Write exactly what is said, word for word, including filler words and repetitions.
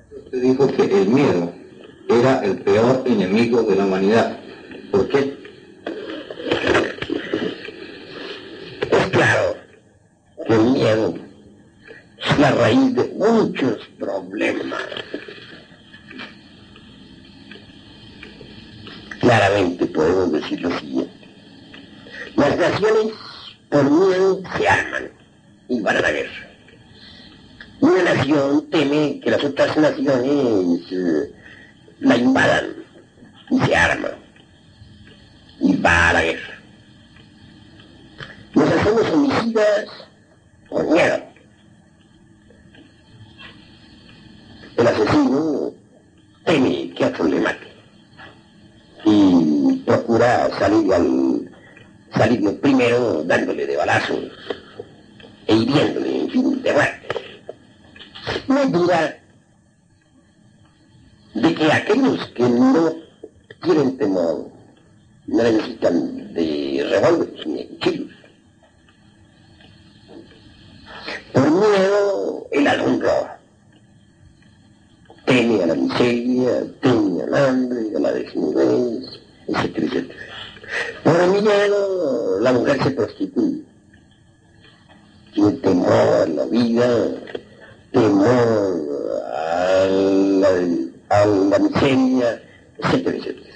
Usted dijo que el miedo era el peor enemigo de la humanidad. ¿Por qué? Es claro que el miedo es la raíz de muchos problemas. Claramente podemos decir lo siguiente. Las naciones por miedo se arman y van a la guerra. Una nación teme que las otras naciones eh, la invadan y se arma y va a la guerra. Nos hacemos homicidas por miedo. El asesino teme que otro le mate y procura salir al salir primero dándole de balazos e hiriéndole, en fin, de muerte. No hay duda de que aquellos que no tienen temor no necesitan de revólveres ni de cuchillos. Por miedo, el alumno teme a la miseria, teme al hambre, a la desnudez, etcétera, etcétera. Por miedo, la mujer se prostituye. Tiene temor a la vida, temor a la, a la miseria, etcétera, etcétera.